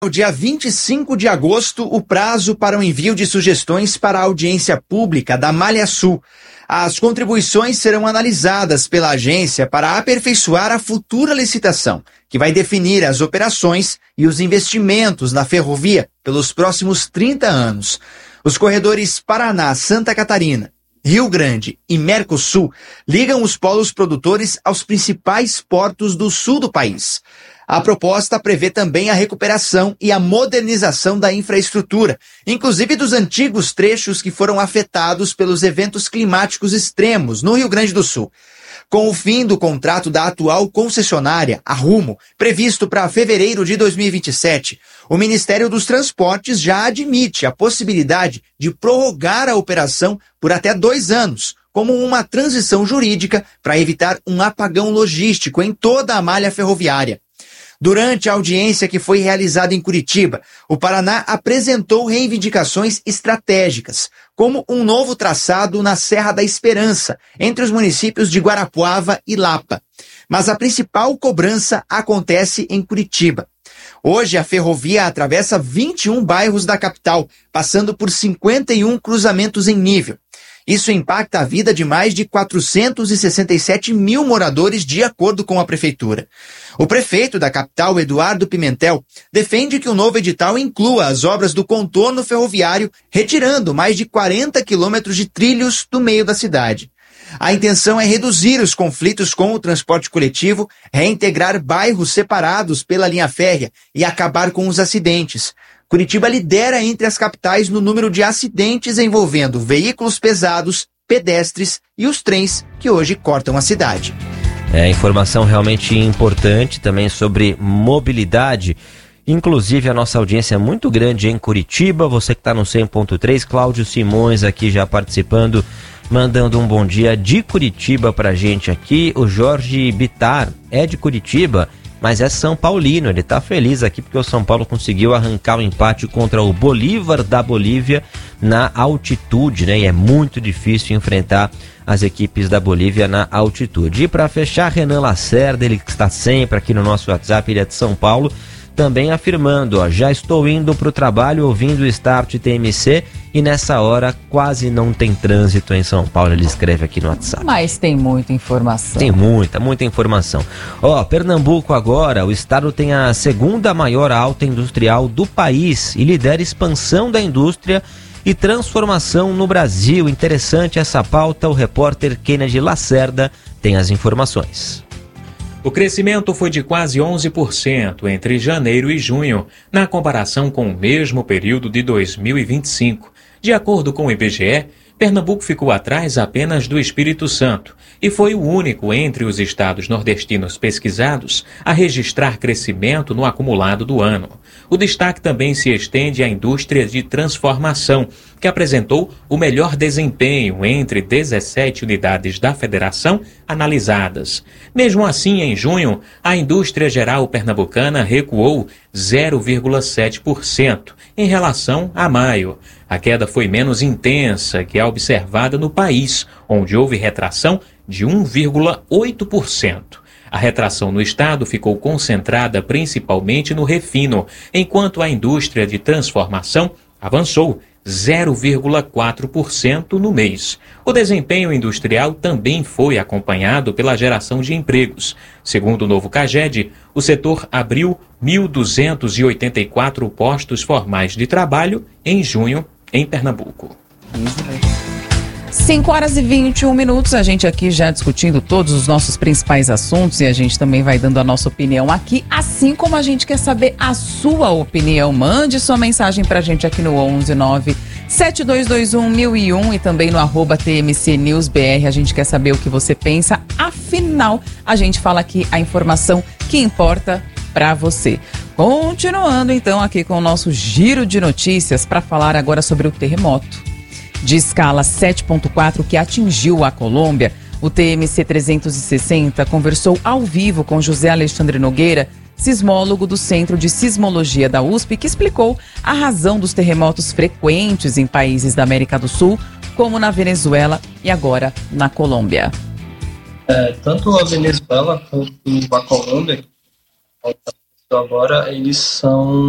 No dia 25 de agosto, o prazo para o envio de sugestões para a audiência pública da Malha Sul. As contribuições serão analisadas pela agência para aperfeiçoar a futura licitação, que vai definir as operações e os investimentos na ferrovia pelos próximos 30 anos. Os corredores Paraná, Santa Catarina, Rio Grande e Mercosul ligam os polos produtores aos principais portos do sul do país. A proposta prevê também a recuperação e a modernização da infraestrutura, inclusive dos antigos trechos que foram afetados pelos eventos climáticos extremos no Rio Grande do Sul. Com o fim do contrato da atual concessionária, a Rumo, previsto para fevereiro de 2027, o Ministério dos Transportes já admite a possibilidade de prorrogar a operação por até 2 anos, como uma transição jurídica para evitar um apagão logístico em toda a malha ferroviária. Durante a audiência que foi realizada em Curitiba, o Paraná apresentou reivindicações estratégicas, como um novo traçado na Serra da Esperança, entre os municípios de Guarapuava e Lapa. Mas a principal cobrança acontece em Curitiba. Hoje, a ferrovia atravessa 21 bairros da capital, passando por 51 cruzamentos em nível. Isso impacta a vida de mais de 467 mil moradores, de acordo com a prefeitura. O prefeito da capital, Eduardo Pimentel, defende que o novo edital inclua as obras do contorno ferroviário, retirando mais de 40 quilômetros de trilhos do meio da cidade. A intenção é reduzir os conflitos com o transporte coletivo, reintegrar bairros separados pela linha férrea e acabar com os acidentes. Curitiba lidera entre as capitais no número de acidentes envolvendo veículos pesados, pedestres e os trens que hoje cortam a cidade. Informação realmente importante também sobre mobilidade. Inclusive a nossa audiência é muito grande em Curitiba. Você que está no 100.3, Cláudio Simões aqui já participando, mandando um bom dia de Curitiba pra gente aqui. O Jorge Bitar é de Curitiba, mas é São Paulino. Ele tá feliz aqui porque o São Paulo conseguiu arrancar o empate contra o Bolívar da Bolívia na altitude, né? E é muito difícil enfrentar as equipes da Bolívia na altitude. E para fechar, Renan Lacerda, ele que está sempre aqui no nosso WhatsApp, ele é de São Paulo, também afirmando, já estou indo para o trabalho ouvindo o Start TMC e nessa hora quase não tem trânsito em São Paulo, ele escreve aqui no WhatsApp. Mas tem muita informação. Tem muita informação. Pernambuco agora, o estado tem a segunda maior alta industrial do país e lidera expansão da indústria e transformação no Brasil. Interessante essa pauta, o repórter Kennedy Lacerda tem as informações. O crescimento foi de quase 11% entre janeiro e junho, na comparação com o mesmo período de 2025. De acordo com o IBGE, Pernambuco ficou atrás apenas do Espírito Santo e foi o único entre os estados nordestinos pesquisados a registrar crescimento no acumulado do ano. O destaque também se estende à indústria de transformação, que apresentou o melhor desempenho entre 17 unidades da federação analisadas. Mesmo assim, em junho, a indústria geral pernambucana recuou 0,7% em relação a maio. A queda foi menos intensa que a observada no país, onde houve retração de 1,8%. A retração no estado ficou concentrada principalmente no refino, enquanto a indústria de transformação avançou 0,4% no mês. O desempenho industrial também foi acompanhado pela geração de empregos. Segundo o novo CAGED, o setor abriu 1.284 postos formais de trabalho em junho em Pernambuco. 5h21, a gente aqui já discutindo todos os nossos principais assuntos e a gente também vai dando a nossa opinião aqui, assim como a gente quer saber a sua opinião. Mande sua mensagem pra gente aqui no 119-7221-1001 e também no @TMCNewsBR. A gente quer saber o que você pensa, afinal, a gente fala aqui a informação que importa pra você. Continuando então aqui com o nosso giro de notícias para falar agora sobre o terremoto de escala 7.4 que atingiu a Colômbia. O TMC 360 conversou ao vivo com José Alexandre Nogueira, sismólogo do Centro de Sismologia da USP, que explicou a razão dos terremotos frequentes em países da América do Sul, como na Venezuela e agora na Colômbia. Tanto a Venezuela quanto a Colômbia, agora eles são